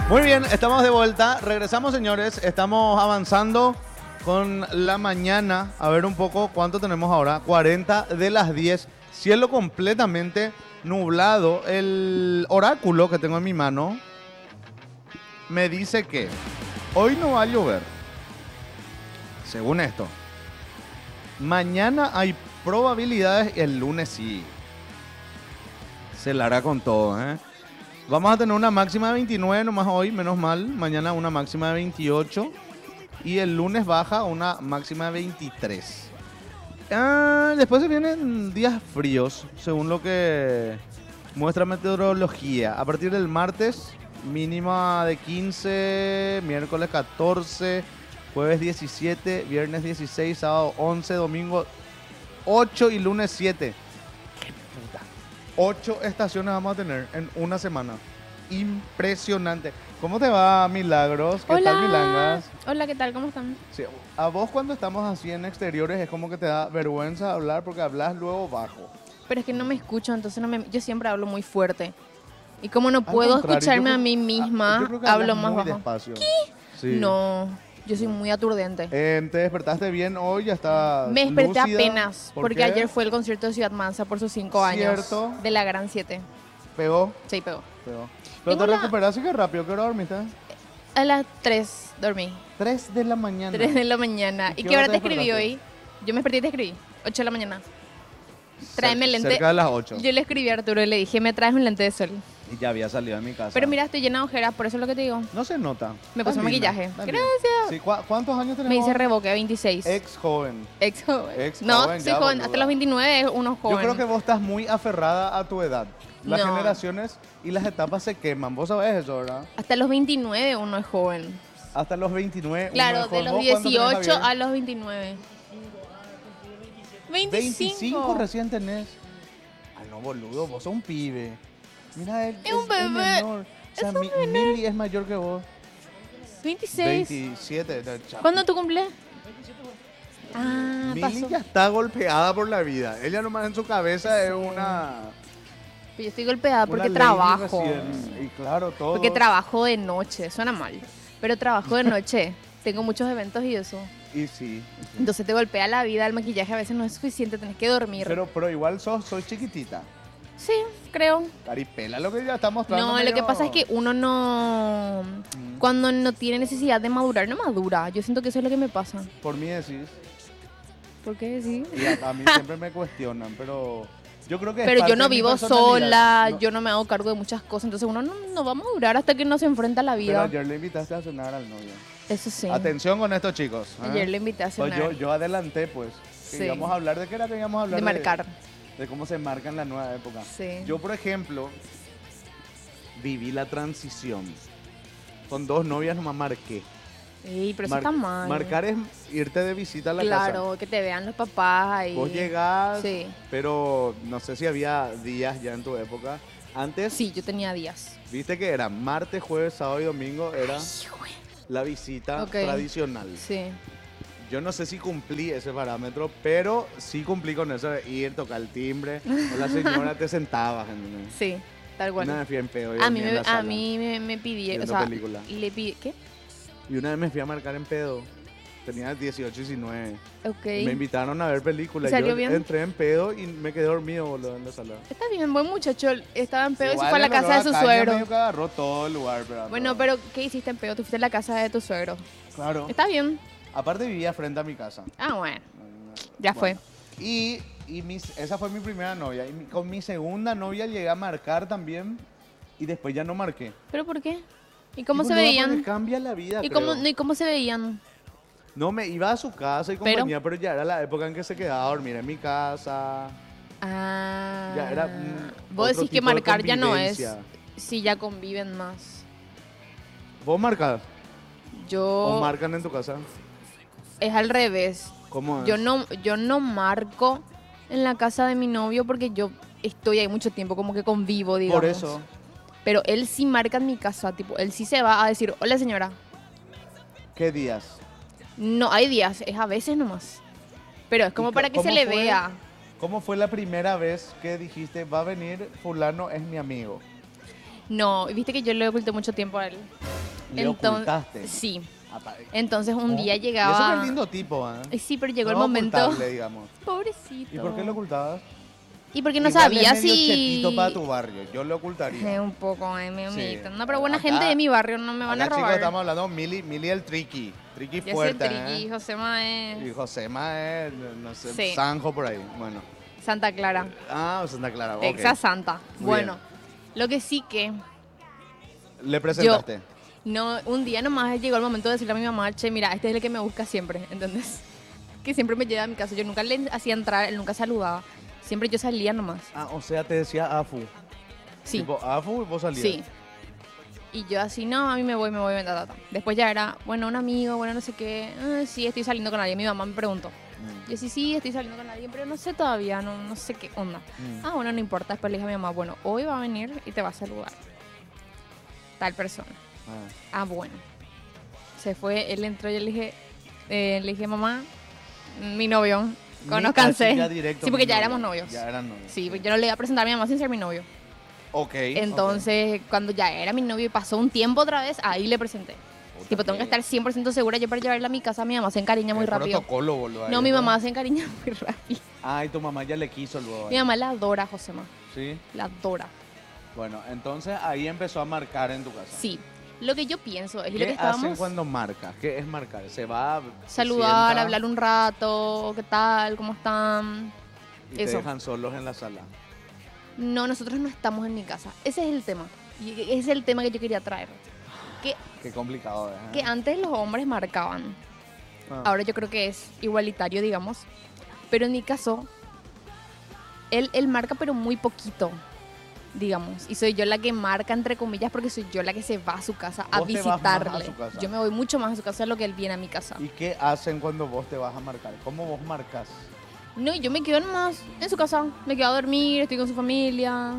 Muy bien, estamos de vuelta. Regresamos, señores. Estamos avanzando con la mañana. A ver un poco cuánto tenemos ahora. 40 de las 10. Cielo completamente nublado. El oráculo que tengo en mi mano me dice que hoy no va a llover. Según esto. Mañana hay probabilidades y el lunes sí. Se la hará con todo, ¿eh? Vamos a tener una máxima de 29 nomás hoy, menos mal. Mañana una máxima de 28. Y el lunes baja una máxima de 23. Después se vienen días fríos, según lo que muestra meteorología. A partir del martes, mínima de 15, miércoles 14, jueves 17, viernes 16, sábado 11, domingo 8 y lunes 7. 8 estaciones vamos a tener en una semana. Impresionante. ¿Cómo te va, Milagros? ¿Qué tal, Milangas? Hola, ¿qué tal? ¿Cómo están? Sí, a vos cuando estamos así en exteriores es como que te da vergüenza hablar porque hablas luego bajo. Pero es que no me escucho, entonces yo siempre hablo muy fuerte. Y como no Al puedo contrario, escucharme yo a mí creo- misma, yo creo que hablo hablas más muy bajo. despacio. ¿Qué? Sí. No, yo soy muy aturdente. ¿Te despertaste bien hoy? ¿Ya estás Me desperté lúcida? apenas, ¿Por porque qué? ayer fue el concierto de Ciudad Mansa por sus 5 años. Cierto. De la Gran 7. ¿Pegó? Sí, pegó. Pegó. Pero Tengo te la- recuperaste que rápido. ¿Qué hora dormiste? A las 3 dormí. 3 de la mañana. 3 de la mañana. ¿Y ¿Y qué qué hora hora te te escribí despertaste? hoy? Yo me desperté y te escribí. 8 de la mañana. Tráeme lente. Cerca de las 8. Yo le escribí a Arturo y le dije, me traes un lente de sol. Y ya había salido de mi casa. Pero mira, estoy llena de ojeras, por eso es lo que te digo. No se nota. Me Tan puso linda, maquillaje. tan linda. Gracias. Sí, ¿cuántos años tenemos? Me dice revoque, 26. Ex joven. Ex joven. Ex No, joven, soy ya, joven. boluda. Hasta los 29 es uno joven. Yo creo que vos estás muy aferrada a tu edad. Las No. generaciones y las etapas se queman. Vos sabés eso, ¿verdad? Hasta los 29 uno es joven. Hasta los 29. Claro, uno es de joven. los ¿Vos cuánto tenés, 18 Javier? a los 29. 25 recién tenés. Ay, no, boludo, vos sos un pibe. Mira, él Es un bebé. menor. O sea, Es un bebé. Milly es mayor que vos. 26. 27. ¿Cuándo tu cumple? Ah, Milly pasó. ya está golpeada por la vida. Ella nomás en su cabeza es una... Yo estoy golpeada porque una lady trabajo. recién. Y claro, todo. Porque trabajo de noche. Suena mal. Pero trabajo de noche. Tengo muchos eventos y eso. Y sí. Entonces te golpea la vida, el maquillaje a veces no es suficiente, tenés que dormir. Pero igual soy chiquitita. Sí, creo. Caripela lo que ya está mostrando. No, lo medio- que pasa es que uno no... Cuando no tiene necesidad de madurar, no madura. Yo siento que eso es lo que me pasa. Por mí decís. ¿Por qué decir? Y a mí siempre me cuestionan, pero yo creo que es Pero parte yo no de mi vivo personalidad. sola, No, yo no me hago cargo de muchas cosas, entonces uno no va a madurar hasta que no se enfrenta a la pero vida. ayer le invitaste a cenar al novio. Eso sí. Atención con estos chicos. ¿eh? Ayer le invité a Pues cenar. yo adelanté, pues. Que Sí. íbamos a hablar de qué era que íbamos a hablar De marcar. de cómo se marca en la nueva época. Sí. Yo, por ejemplo, viví la transición. Con 2 novias nomás marqué. Ey, pero eso está mal. Marcar es irte de visita a la casa. Claro, que te vean los papás ahí. Vos llegás, Sí. pero no sé si había días ya en tu época. Antes, Sí, yo tenía días. viste que era martes, jueves, sábado y domingo, era la visita Ok. tradicional. Sí. Yo no sé si cumplí ese parámetro, pero sí cumplí con eso de ir, tocar el timbre. O la señora te sentabas. ¿Entendés? Sí, tal cual. Una vez fui en pedo y A mí, dormí en la a sala. mí me pidí, o Viendo sea, película. le pidí, ¿qué? Y una vez me fui a marcar en pedo. Tenía 18, 19. Ok. Me invitaron a ver películas. ¿Y salió Yo bien? entré en pedo y me quedé dormido, boludo, en la sala. Está bien, buen muchacho, estaba en pedo y se Igual fue a la el casa olor de su caña suegro. medio que agarró todo el lugar. Bueno, pero ¿qué hiciste en pedo? Tú fuiste a la casa de tu suegro. Claro. Está bien. Aparte vivía frente a mi casa. Ah, bueno, ya Bueno. fue. Y esa fue mi primera novia. Y con mi segunda novia llegué a marcar también. Y después ya no marqué. ¿Pero por qué? ¿Y cómo Y se boluda, veían? porque cambia la vida, ¿Y creo. cómo, ¿Y cómo se veían? No, me iba a su casa y Pero- compañía, pero ya era la época en que se quedaba a dormir en mi casa. Ah. Ya era Vos otro decís que tipo de marcar ya no es convivencia. si ya conviven más. ¿Vos marcas? Yo... ¿O marcan en tu casa? Es al revés. ¿Cómo es? Yo no marco en la casa de mi novio porque yo estoy ahí mucho tiempo, como que convivo, digamos. Por eso. Pero él sí marca en mi casa, tipo, él sí se va a decir, hola señora. ¿Qué días? No, hay días, es a veces nomás. Pero es como ¿Y para que se cómo le fue? vea. ¿Cómo fue la primera vez que dijiste, va a venir fulano, es mi amigo? No, viste que yo le oculté mucho tiempo a él. Le ocultaste. Sí. Apa- Entonces un día Y eso llegaba... que es lindo tipo, ¿eh? Sí, pero llegó No el momento... ocultable, digamos. Pobrecito. ¿Y por qué lo ocultabas? Y porque no Igual sabía es medio si... chetito para tu barrio, yo lo ocultaría. Un poco, medio Sí. amiguito. No, pero buena Acá- gente de mi barrio no me van a Acá, chicos, robar. estamos hablando Mili el triqui. Triqui Yo soy fuerte, Triqui, ¿eh? Josema es Y Josema es, no sé, Sí. Sanjo por ahí. Bueno. Santa Clara. Ah, Santa Clara, ok. Exa Santa. Muy Bueno, lo que sí que... ¿Le presentaste? No, un día nomás llegó el momento de decirle a mi mamá, che, mira, este es el que me busca siempre, ¿entendés? Que siempre me lleva a mi casa. Yo nunca le hacía entrar, él nunca saludaba. Siempre yo salía nomás. Ah, o sea, te decía Afu. Sí, Tipo, Afu y vos salías. sí. Y yo así, no, a mí me voy, ta. Después ya era, bueno, un amigo, bueno, no sé qué. Sí, estoy saliendo con alguien. Mi mamá me preguntó. Yo sí, estoy saliendo con alguien, pero no sé todavía, no sé qué onda. Mm. Ah, bueno, no importa. Después le dije a mi mamá, bueno, hoy va a venir y te va a saludar. Tal persona. Ah. Bueno. Se fue, él entró y yo le dije, mamá, mi novio, conózcanse. Así ya directo, Sí, porque mi ya novio. éramos novios. Ya eran novios. Sí, yo no le iba a presentar a mi mamá sin ser mi novio. Ok. Entonces, cuando ya era mi novio y pasó un tiempo otra vez, ahí le presenté. Puta Tipo, tengo que que- estar 100% segura yo para llevarla a mi casa. Mi mamá se encariña muy El rápido. protocolo, boludo. No, ahí, mi mamá se encariña muy rápido. Ah, y tu mamá ya le quiso luego. Mi mamá la adora, Josema. Sí. La adora. Bueno, entonces ahí empezó a marcar en tu casa. Sí. Lo que yo pienso es lo ¿Qué que hacen estábamos... cuando marcas? ¿Qué es marcar? Se va, se Saludar, sienta hablar un rato, ¿qué tal? ¿Cómo están? y te eso. dejan solos en la sala. No, nosotros no estamos en mi casa. Ese es el tema. Y ese es el tema que yo quería traer. Qué complicado es. ¿eh? Que antes los hombres marcaban. Ah. Ahora yo creo que es igualitario, digamos. Pero en mi caso, él marca pero muy poquito, digamos. Y soy yo la que marca, entre comillas, porque soy yo la que se va a su casa a Vos te vas más a visitarle. su casa. Yo me voy mucho más a su casa de lo que él viene a mi casa. ¿Y qué hacen cuando vos te vas a marcar? ¿Cómo vos marcas? No, yo me quedo nomás en su casa. Me quedo a dormir, estoy con su familia.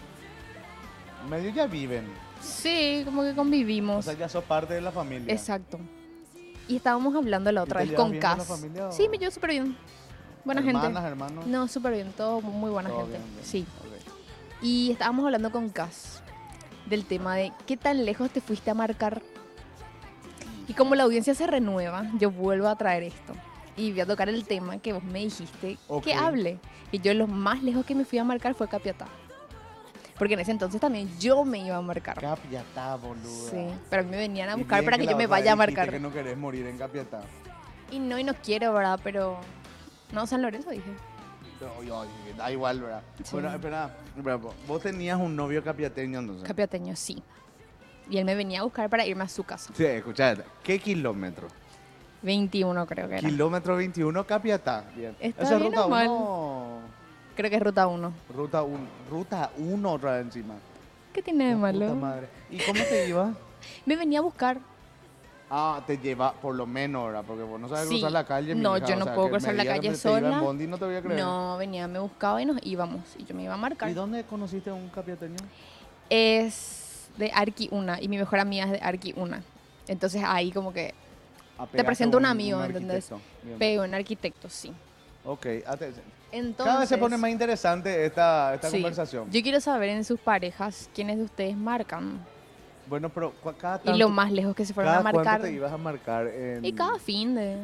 Medio ya viven. Sí, como que O convivimos. sea, ya sos parte de la familia. Exacto. Y estábamos hablando la otra te vez llevas con bien con la Cas. familia o- Sí, me llevo súper bien. Buena Hermanas, gente. hermanos. No, súper bien, todo muy buena Todo gente. bien, bien. Sí. Ok. Y estábamos hablando con Cas del tema de qué tan lejos te fuiste a marcar. Y como la audiencia se renueva, yo vuelvo a traer esto. Y voy a tocar el tema que vos me dijiste Ok. que hable. Y yo lo más lejos que me fui a marcar fue a Capiatá. Porque en ese entonces también yo me iba a marcar. Capiatá, boluda. Sí, pero a mí me venían a Y buscar bien para que la yo me otra vaya a vez dijiste marcar. que no querés morir en Capiatá. Y no quiero, ¿verdad? Pero... No, San Lorenzo dije. Da igual, ¿verdad? Sí. Bueno, espera, vos tenías un novio capiateño entonces. Capiateño, sí. Y él me venía a buscar para irme a su casa. Sí, escucha, ¿qué kilómetro? 21 creo que era. Kilómetro 21, Capiatá. Bien. ¿Está Esa es bien ruta o mal? 1. Creo que es ruta 1. Ruta 1 otra vez encima. ¿Qué tiene de La malo? puta madre. ¿Y cómo te ibas? Me venía a buscar. Ah, te lleva por lo menos, ¿verdad? Porque vos no sabes Sí. cruzar la calle, mi No, hija, yo o no sea, puedo que cruzar me la digas calle que te iba en sola. bondi, no te voy a creer. No, venía, me buscaba y nos íbamos. Y yo me iba a marcar. ¿Y dónde conociste a un capiateño? Es de Arqui Una. Y mi mejor amiga es de Arqui Una. Entonces ahí como que Apegaste presento a un amigo, ¿entendés? arquitecto. Bien. pego en arquitecto, sí. Ok, atención. Entonces, Cada vez se pone más interesante esta sí. conversación. Yo quiero saber en sus parejas quiénes de ustedes marcan. Bueno, pero cada Y lo más lejos que se fueron a ¿cada marcar. cuánto te ibas a marcar en Y cada fin de...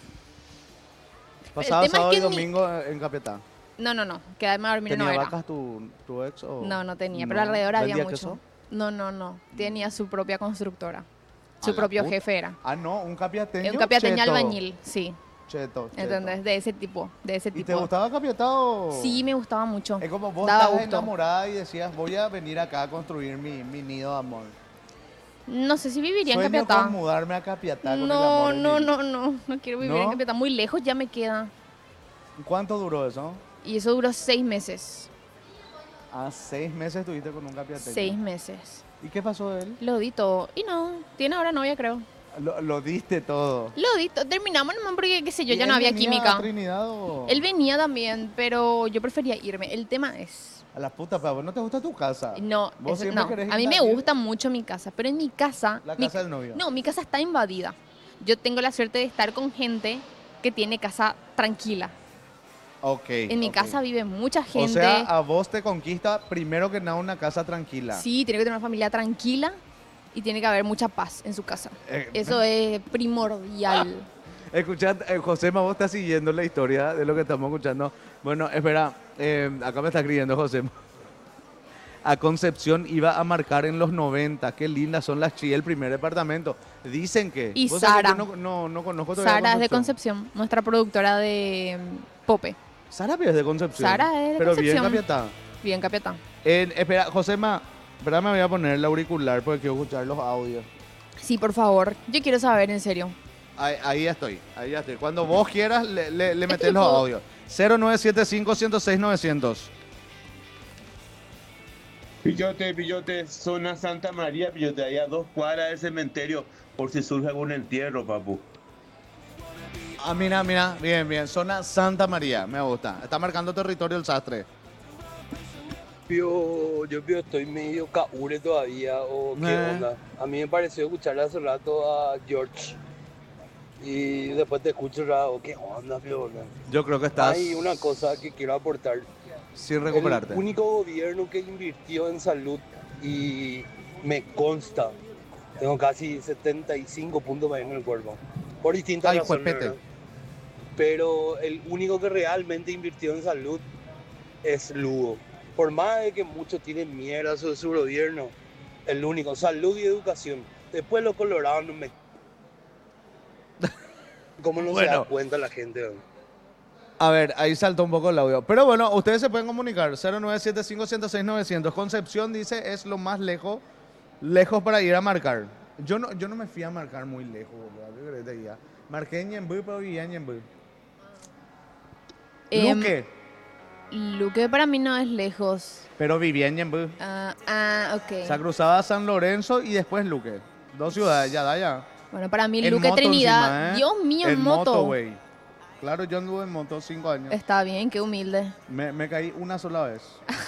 pasado el tema es sábado y que ni- domingo en Capiatá? No. Quedarme a dormir no ¿Tenía era. vacas tu ex o No tenía, no? pero alrededor había ¿Vendía mucho. queso? No. Tenía su propia constructora. Su A la propio puta. jefe era. Ah, no, un capiateño. Un capiateño cheto. albañil, sí. Cheto. ¿Entendés? De ese tipo. ¿Y te gustaba Capiatá o...? Sí, me gustaba mucho. Es como vos Daba estabas gusto. enamorada y decías, voy a venir acá a construir mi nido de amor. No sé si viviría en Sueño Capiatá. con mudarme a Capiatá con el No, amor de mi vida. no quiero vivir ¿No? en Capiatá. Muy lejos ya me queda. ¿Cuánto duró eso? Y eso duró 6 meses. Ah, 6 meses estuviste con un capiateño. 6 meses. ¿Y qué pasó de él? Lo di todo. Y no, tiene ahora novia, creo. Lo diste todo. Lo di todo. Terminamos nomás porque, qué sé yo, ¿Y ya él no había venía química. a Trinidad o...? Él venía también, pero yo prefería irme. El tema es... A la puta, pero ¿no te gusta tu casa? No, ¿Vos ese- siempre no. querés A mí me invadir gusta mucho mi casa, pero en mi casa... la mi- casa del novio? No, mi casa está invadida. Yo tengo la suerte de estar con gente que tiene casa tranquila. Ok. En mi ok. casa vive mucha gente. O sea, a vos te conquista primero que nada una casa tranquila. Sí, tiene que tener una familia tranquila y tiene que haber mucha paz en su casa. Eh, Eso es primordial. Escuchad, Josema, vos estás siguiendo la historia de lo que estamos escuchando. Bueno, espera, acá me está escribiendo Josema. A Concepción iba a marcar en los 90. Qué lindas son las chicas, el primer departamento. Dicen que. Y vos sabés que Sara. yo no conozco todavía Sara es de Concepción, nuestra productora de Pope. Sara es de Concepción. Sara es de pero Concepción. bien Capiatá. Bien, capitán. Espera, Josema, espera, me voy a poner el auricular porque quiero escuchar los audios. Sí, por favor. Yo quiero saber, en serio. Ahí ya estoy. Cuando vos quieras, le que metés yo los puedo- audios. 0975-106-900. Pillote, zona Santa María, pillote, ahí a 2 cuadras del cementerio, por si surge algún entierro, papu. Ah, mira, bien. Zona Santa María, me gusta. Está marcando territorio el sastre. Yo estoy medio caure todavía, o qué onda. A mí me pareció escucharle hace rato a George. Y después te escucho o qué onda, pio. Yo creo que estás Hay una cosa que quiero aportar. sin recuperarte. El único gobierno que invirtió en salud, y me consta, tengo casi 75 puntos más en el cuerpo, por distintas Ay, razones, juepete. ¿verdad? Pero el único que realmente invirtió en salud es Lugo. Por más de que muchos tienen mierda sobre su gobierno, el único, salud y educación. Después los colorados no me... ¿Cómo no se da Bueno. cuenta la gente? ¿No? A ver, ahí saltó un poco el audio. Pero bueno, ustedes se pueden comunicar. 0975-106-900. Concepción dice es lo más lejos para ir a marcar. Yo no me fui a marcar muy lejos, boludo. ¿Qué querés que te diga? Marqué en Ñemby, pero vivía en Ñemby. Luque, Luque para mí no es lejos. pero vivía en Ñemby. Ok. O sea, cruzaba San Lorenzo y después Luque. 2 ciudades, ya da ya. Bueno, para mí En Luque moto Trinidad. encima, ¿eh? Dios mío, en moto. güey. Claro, yo anduve en moto 5 años. Está bien, qué humilde. Me caí una sola vez.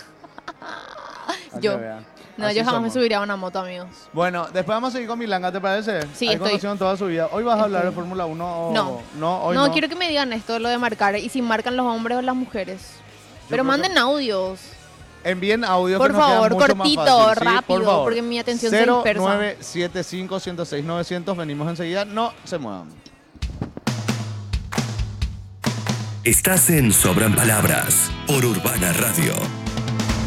Para Yo. que vean. No, Así yo jamás me somos. subiría a una moto, amigos. Bueno, después vamos a seguir con Milanga, ¿te parece? Sí, Hay estoy. conocido en toda su vida. ¿Hoy vas a hablar de Estoy. Fórmula 1 o No. no? Hoy No, quiero que me digan esto, lo de marcar. Y si marcan los hombres o las mujeres. Pero creo manden que- audios. Envíen audio Por que nos queda favor, mucho más cortito, fácil. Sí, rápido, por favor. porque mi atención se dispersa. 0975-106-900. Venimos enseguida. No se muevan. Estás en Sobran Palabras por Urbana Radio.